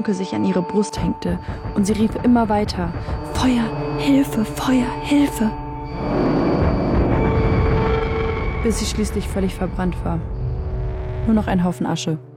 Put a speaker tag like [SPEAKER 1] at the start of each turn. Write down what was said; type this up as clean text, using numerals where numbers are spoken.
[SPEAKER 1] Funke sich an ihre Brust hängte und sie rief immer weiter: Feuer, Hilfe, Feuer, Hilfe! Bis sie schließlich völlig verbrannt war. Nur noch ein Haufen Asche.